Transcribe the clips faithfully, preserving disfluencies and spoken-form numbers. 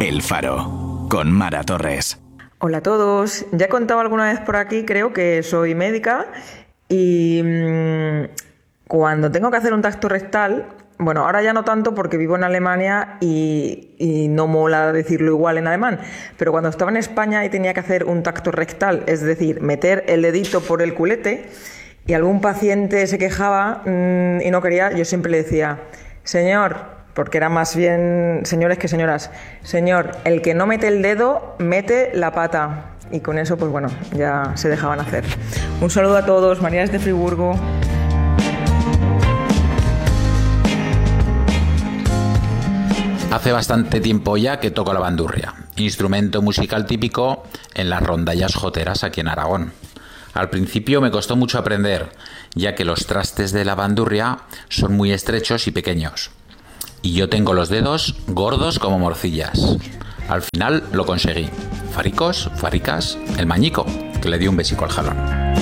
El Faro, con Mara Torres. Hola a todos. Ya he contado alguna vez por aquí, creo que soy médica y mmm, cuando tengo que hacer un tacto rectal, bueno, ahora ya no tanto porque vivo en Alemania y, y no mola decirlo igual en alemán, pero cuando estaba en España y tenía que hacer un tacto rectal, es decir, meter el dedito por el culete, y algún paciente se quejaba mmm, y no quería, yo siempre le decía, señor, porque era más bien señores que señoras, señor, el que no mete el dedo, mete la pata. Y con eso, pues bueno, ya se dejaban hacer. Un saludo a todos, María desde Friburgo. Hace bastante tiempo ya que toco la bandurria, instrumento musical típico en las rondallas joteras aquí en Aragón. Al principio me costó mucho aprender, ya que los trastes de la bandurria son muy estrechos y pequeños. Y yo tengo los dedos gordos como morcillas. Al final lo conseguí. Faricos, faricas, el mañico, que le dio un besico al jalón.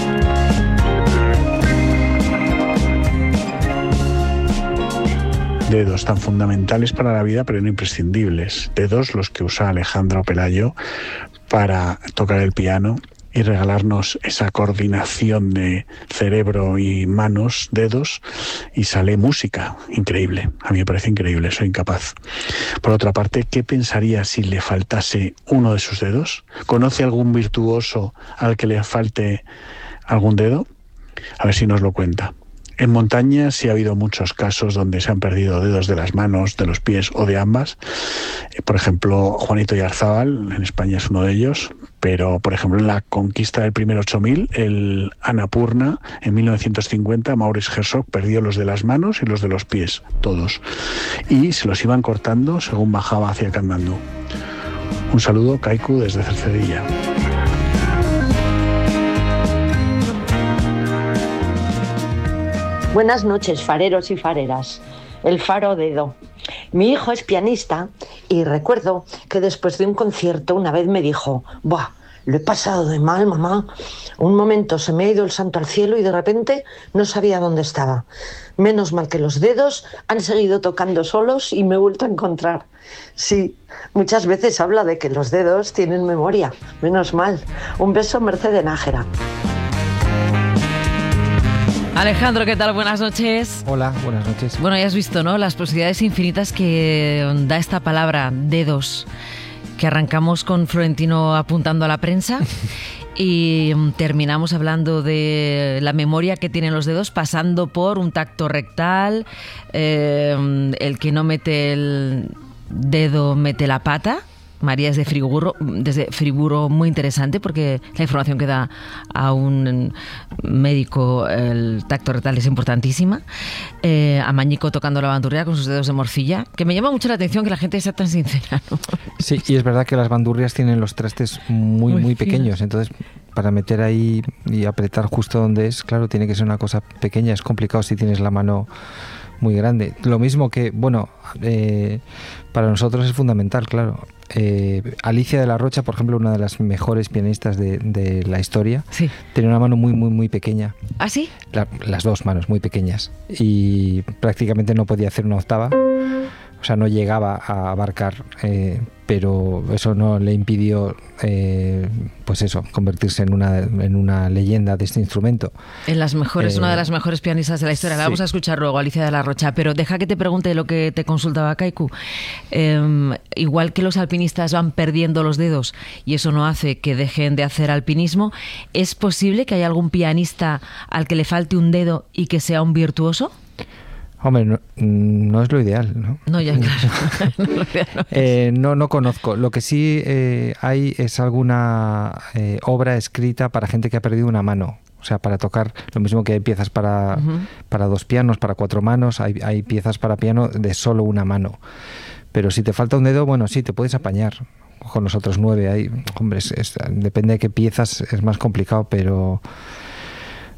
Dedos tan fundamentales para la vida, pero no imprescindibles. Dedos los que usa Alejandro Pelayo para tocar el piano y regalarnos esa coordinación de cerebro y manos, dedos, y sale música increíble. A mí me parece increíble, soy incapaz. Por otra parte, ¿qué pensaría si le faltase uno de sus dedos? ¿Conoce algún virtuoso al que le falte algún dedo? A ver si nos lo cuenta. En montaña sí ha habido muchos casos donde se han perdido dedos de las manos, de los pies o de ambas. Por ejemplo, Juanito Yarzábal, en España es uno de ellos, pero por ejemplo en la conquista del primer ocho mil, el Annapurna, en mil novecientos cincuenta, Maurice Herzog perdió los de las manos y los de los pies, todos. Y se los iban cortando según bajaba hacia Katmandú. Un saludo, Kaiku, desde Cercedilla. Buenas noches, fareros y fareras. El faro dedo. Mi hijo es pianista y recuerdo que después de un concierto una vez me dijo: ¡buah! Lo he pasado de mal, mamá. Un momento se me ha ido el santo al cielo y de repente no sabía dónde estaba. Menos mal que los dedos han seguido tocando solos y me he vuelto a encontrar. Sí, muchas veces habla de que los dedos tienen memoria. Menos mal. Un beso, Mercedes Nájera. Alejandro, ¿qué tal? Buenas noches. Hola, buenas noches. Bueno, ya has visto, ¿no?, las posibilidades infinitas que da esta palabra, dedos, que arrancamos con Florentino apuntando a la prensa y terminamos hablando de la memoria que tienen los dedos, pasando por un tacto rectal, eh, el que no mete el dedo mete la pata. María desde Friburgo, desde Friburgo, muy interesante porque la información que da a un médico el tacto rectal es importantísima. Eh, a Mañico tocando la bandurria con sus dedos de morcilla, que me llama mucho la atención que la gente sea tan sincera, ¿no? Sí, y es verdad que las bandurrias tienen los trastes muy, muy, muy pequeños, entonces para meter ahí y apretar justo donde es, claro, tiene que ser una cosa pequeña, es complicado si tienes la mano muy grande. Lo mismo que, bueno, eh, para nosotros es fundamental, claro. Eh, Alicia de la Rocha, por ejemplo, una de las mejores pianistas de, de la historia, sí, tenía una mano muy, muy, muy pequeña. ¿Ah, sí? La, las dos manos muy pequeñas y prácticamente no podía hacer una octava. O sea, no llegaba a abarcar, eh, pero eso no le impidió, eh, pues eso, convertirse en una en una leyenda de este instrumento. En las mejores, eh, una de las mejores pianistas de la historia. La sí. Vamos a escuchar luego, Alicia de la Rocha. Pero deja que te pregunte lo que te consultaba Kaiku. Eh, igual que los alpinistas van perdiendo los dedos y eso no hace que dejen de hacer alpinismo, ¿es posible que haya algún pianista al que le falte un dedo y que sea un virtuoso? Hombre, no, no es lo ideal, ¿no? No, ya, claro. no, lo ideal no, es. eh, no, no conozco. Lo que sí eh, hay es alguna eh, obra escrita para gente que ha perdido una mano. O sea, para tocar, lo mismo que hay piezas para, uh-huh. para dos pianos, para cuatro manos, hay, hay piezas para piano de solo una mano. Pero si te falta un dedo, bueno, sí, te puedes apañar con los otros nueve. Hay, hombre, es, es, depende de qué piezas, es más complicado, pero...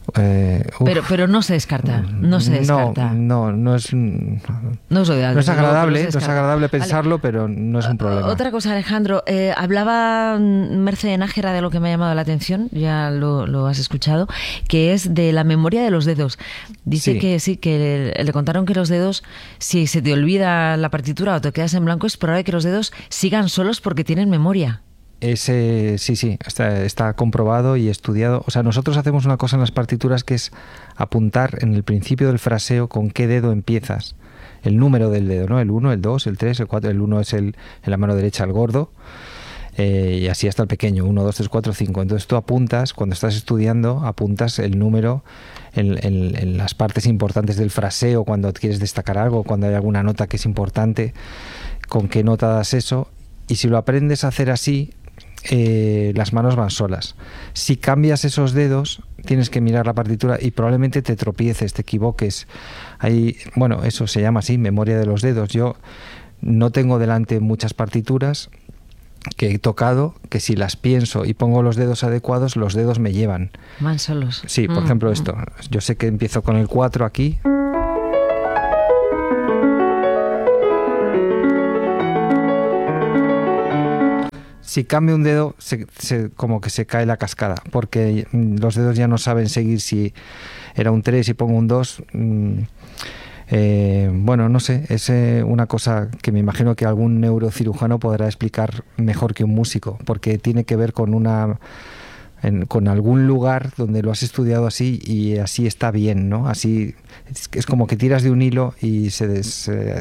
Eh, pero, pero no se descarta, no se descarta. No, no, no es, no es, lo de no es agradable, no, no es agradable pensarlo, vale. Pero no es un problema. Otra cosa, Alejandro, eh, hablaba Mercedes Nájera de lo que me ha llamado la atención, ya lo, lo has escuchado, que es de la memoria de los dedos. Dice sí. que sí, que le, le contaron que los dedos, si se te olvida la partitura o te quedas en blanco, es probable que los dedos sigan solos porque tienen memoria. Ese, sí, sí, está, está comprobado y estudiado. O sea, nosotros hacemos una cosa en las partituras que es apuntar en el principio del fraseo con qué dedo empiezas. El número del dedo, ¿no? El uno, el dos, el tres, el cuatro. El uno es el, en la mano derecha el gordo. Eh, y así hasta el pequeño. uno, dos, tres, cuatro, cinco. Entonces tú apuntas, cuando estás estudiando, apuntas el número en, en, en las partes importantes del fraseo, cuando quieres destacar algo, cuando hay alguna nota que es importante, con qué nota das eso. Y si lo aprendes a hacer así, Eh, las manos van solas. Si cambias esos dedos, tienes que mirar la partitura y probablemente te tropieces, te equivoques. Ahí, bueno, eso se llama así, memoria de los dedos. Yo no tengo delante muchas partituras que he tocado, que si las pienso y pongo los dedos adecuados, los dedos me llevan. Van solos. Sí, por mm. ejemplo esto. Yo sé que empiezo con el cuatro aquí. Si cambio un dedo, se, se, como que se cae la cascada, porque los dedos ya no saben seguir. Si era un tres y pongo un dos, mmm, eh, bueno, no sé, es eh, una cosa que me imagino que algún neurocirujano podrá explicar mejor que un músico, porque tiene que ver con una en, con algún lugar donde lo has estudiado así y así está bien, ¿no? Así es, es como que tiras de un hilo y se des, eh,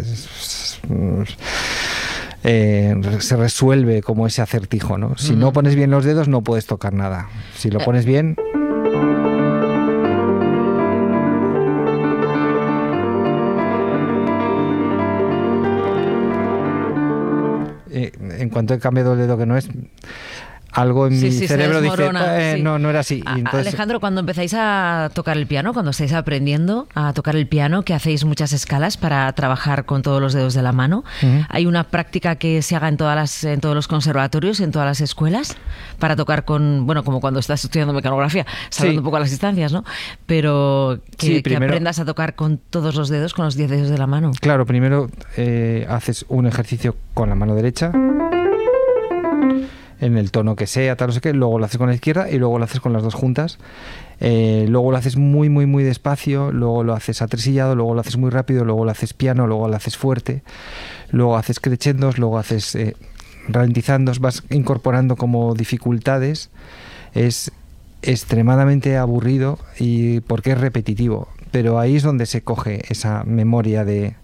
Eh, se resuelve como ese acertijo, ¿no? Si mm. no pones bien los dedos no puedes tocar nada. Si lo pones bien... Eh, en cuanto he cambiado el dedo que no es... algo en sí, mi sí, cerebro dice, eh, sí. no, no era así. A, entonces... Alejandro, cuando empezáis a tocar el piano, cuando estáis aprendiendo a tocar el piano, que hacéis muchas escalas para trabajar con todos los dedos de la mano, uh-huh. ¿hay una práctica que se haga en todas las, en todos los conservatorios, en todas las escuelas, para tocar con, bueno, como cuando estás estudiando mecanografía, salvando sí. un poco a las distancias, ¿no? Pero que, sí, primero, que aprendas a tocar con todos los dedos, con los diez dedos de la mano. Claro, primero eh, haces un ejercicio con la mano derecha, en el tono que sea, tal, no sé qué, luego lo haces con la izquierda y luego lo haces con las dos juntas. Eh, luego lo haces muy, muy, muy despacio, luego lo haces atresillado, luego lo haces muy rápido, luego lo haces piano, luego lo haces fuerte, luego haces crescendos, luego haces eh, ralentizandos, vas incorporando como dificultades. Es extremadamente aburrido y porque es repetitivo, pero ahí es donde se coge esa memoria de...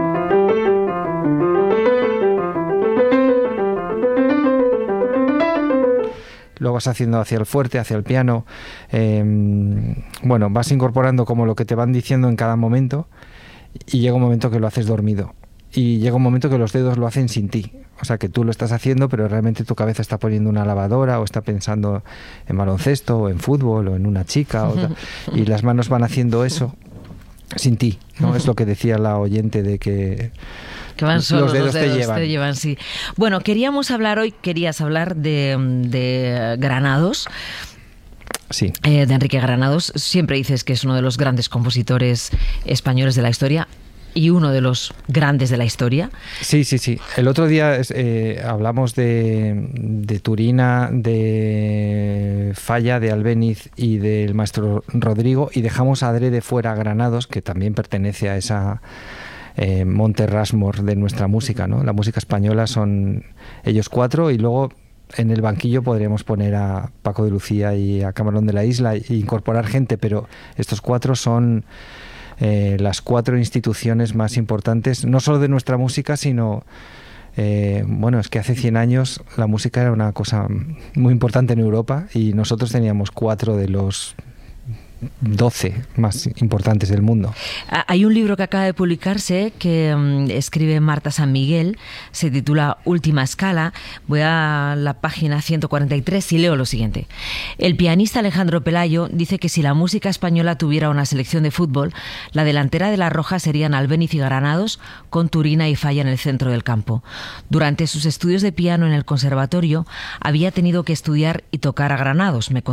Lo vas haciendo hacia el fuerte, hacia el piano. Eh, bueno, vas incorporando como lo que te van diciendo en cada momento y llega un momento que lo haces dormido. Y llega un momento que los dedos lo hacen sin ti. O sea, que tú lo estás haciendo, pero realmente tu cabeza está poniendo una lavadora o está pensando en baloncesto o en fútbol o en una chica. O y las manos van haciendo eso sin ti, ¿no? Es lo que decía la oyente de que... Que van solos, los dedos, los dedos te llevan. Te llevan, sí. Bueno, queríamos hablar hoy, querías hablar de, de Granados. Sí. Eh, de Enrique Granados. Siempre dices que es uno de los grandes compositores españoles de la historia y uno de los grandes de la historia. Sí, sí, sí. El otro día eh, hablamos de, de Turina, de Falla, de Albéniz y del maestro Rodrigo y dejamos adrede fuera a Granados, que también pertenece a esa... Eh, Monte Rushmore de nuestra música, ¿no? La música española son ellos cuatro y luego en el banquillo podríamos poner a Paco de Lucía y a Camarón de la Isla e incorporar gente, pero estos cuatro son eh, las cuatro instituciones más importantes, no solo de nuestra música, sino eh, bueno, es que hace cien años la música era una cosa muy importante en Europa y nosotros teníamos cuatro de los doce más importantes del mundo. Hay un libro que acaba de publicarse que um, escribe Marta San Miguel, se titula Última Escala. Voy a la página ciento cuarenta y tres y leo lo siguiente. El pianista Alejandro Pelayo dice que si la música española tuviera una selección de fútbol, la delantera de la Roja serían Albéniz y Granados, con Turina y Falla en el centro del campo. Durante sus estudios de piano en el conservatorio, había tenido que estudiar y tocar a Granados, me contó.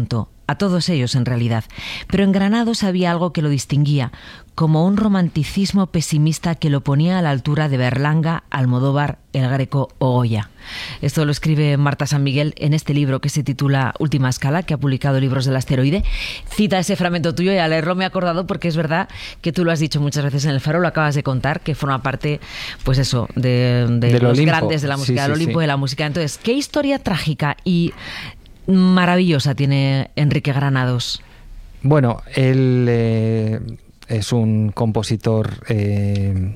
a todos ellos en realidad, pero en Granados había algo que lo distinguía, como un romanticismo pesimista que lo ponía a la altura de Berlanga, Almodóvar, El Greco o Goya. Esto lo escribe Marta San Miguel en este libro que se titula Última Escala, que ha publicado Libros del Asteroide. Cita ese fragmento tuyo y al leerlo me he acordado porque es verdad que tú lo has dicho muchas veces en El Faro, lo acabas de contar, que forma parte, pues eso, de, de los Olimpo. Grandes de la música, Sí, del sí, Olimpo sí. de la música. Entonces, ¿qué historia trágica y maravillosa tiene Enrique Granados? Bueno, él eh, es un compositor eh,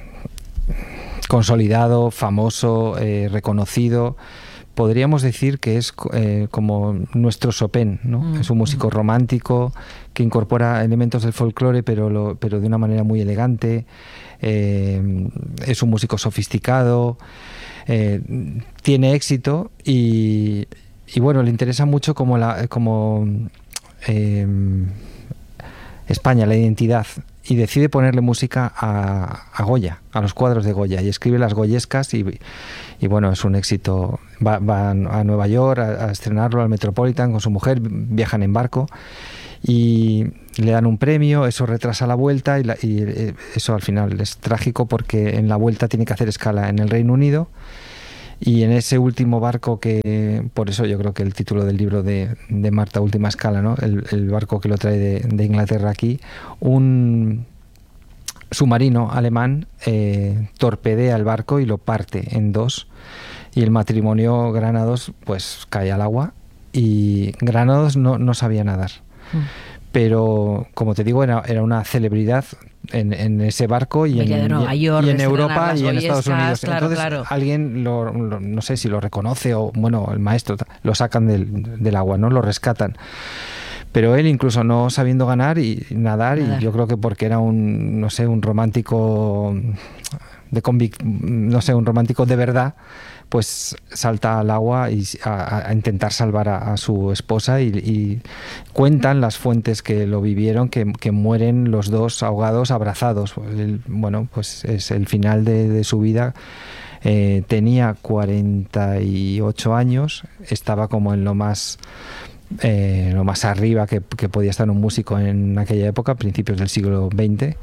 consolidado, famoso, eh, reconocido. Podríamos decir que es eh, como nuestro Chopin, ¿no? Mm. Es un músico romántico que incorpora elementos del folclore, pero, lo, pero de una manera muy elegante. Eh, es un músico sofisticado, eh, tiene éxito y, y bueno, le interesa mucho como la como eh, España, la identidad, y decide ponerle música a, a Goya, a los cuadros de Goya, y escribe las goyescas y, y bueno, es un éxito. Va, va a Nueva York a, a estrenarlo al Metropolitan con su mujer, viajan en barco y le dan un premio, eso retrasa la vuelta y, la, y eso al final es trágico porque en la vuelta tiene que hacer escala en el Reino Unido. Y en ese último barco que, por eso yo creo que el título del libro de, de Marta, Última Escala, ¿no? El, el barco que lo trae de, de Inglaterra aquí, un submarino alemán eh, torpedea el barco y lo parte en dos. Y el matrimonio Granados pues cae al agua y Granados no, no sabía nadar. Mm. Pero, como te digo, era, era una celebridad en, en ese barco y en, de Nueva York, y en Europa y en Estados Unidos. Claro, Entonces claro. alguien, lo, lo, no sé si lo reconoce o, bueno, el maestro, lo sacan del, del agua, ¿no? Lo rescatan. Pero él, incluso no sabiendo ganar y nadar, nadar, y yo creo que porque era un, no sé, un romántico de convic, no sé, un romántico de verdad, pues salta al agua y a, a intentar salvar a, a su esposa y, y cuentan las fuentes que lo vivieron que, que mueren los dos ahogados abrazados. El, bueno, pues es el final de, de su vida. Eh, tenía cuarenta y ocho años, estaba como en lo más eh, lo más arriba que, que podía estar un músico en aquella época, principios del siglo veinte.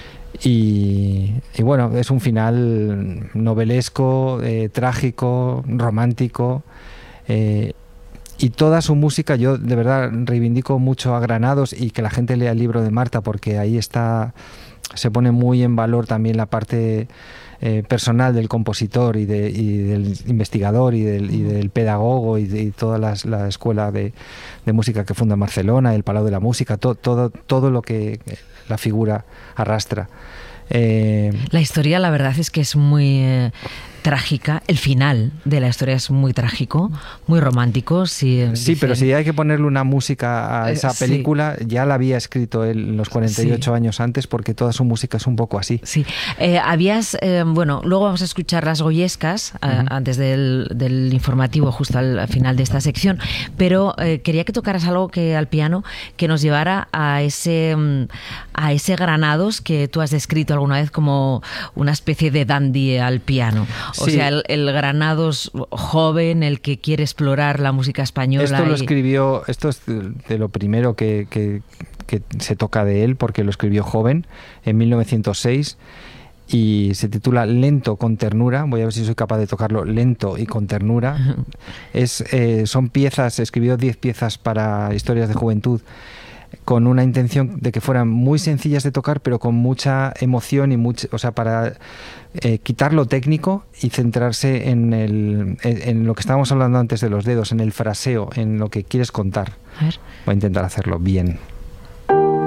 Y, y bueno, es un final novelesco, eh, trágico, romántico, eh, y toda su música, yo de verdad reivindico mucho a Granados y que la gente lea el libro de Marta, porque ahí está, se pone muy en valor también la parte eh, personal del compositor y, de, y del investigador y del, y del pedagogo y, de, y toda las, la escuela de, de música que funda en Barcelona, el Palau de la Música, to, todo, todo lo que la figura arrastra. Eh, la historia, la verdad es que es muy eh, trágica. El final de la historia es muy trágico, muy romántico. Si, sí, dicen... pero si hay que ponerle una música a esa eh, película, sí. Ya la había escrito él los cuarenta y ocho sí. años antes, porque toda su música es un poco así. Sí, eh, habías, eh, bueno, luego vamos a escuchar las goyescas uh-huh. eh, antes del, del informativo, justo al, al final de esta sección, pero eh, quería que tocaras algo que al piano que nos llevara a ese, a ese Granados que tú has descrito alguna vez como una especie de dandy al piano. O sí. sea, el, el Granados joven, el que quiere explorar la música española. Esto lo y... escribió, esto es de lo primero que, que, que se toca de él, porque lo escribió joven, en mil novecientos seis, y se titula Lento con ternura. Voy a ver si soy capaz de tocarlo lento y con ternura. Es, eh, son piezas, escribió diez piezas para historias de juventud, con una intención de que fueran muy sencillas de tocar, pero con mucha emoción y mucha, o sea, para eh, quitar lo técnico y centrarse en, el, en, en lo que estábamos hablando antes de los dedos, en el fraseo, en lo que quieres contar. A ver. Voy a intentar hacerlo bien.